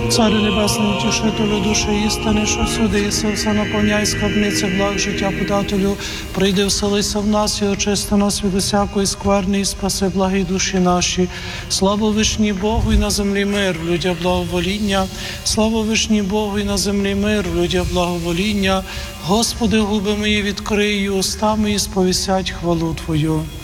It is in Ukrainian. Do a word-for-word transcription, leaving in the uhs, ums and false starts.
Царю Небесний, утішителю душі істини, що всюди єси, все наповняй скарбниці благ життя подателю. Прийди, вселися в нас і очисти нас від усякої скверни, і спаси благі душі наші. Слава вишній Богу, і на землі мир, в людях благовоління. Слава вишній Богу, і на землі мир, в людях благовоління. Господи, губи мої відкрий, і уста мої сповістять хвалу Твою.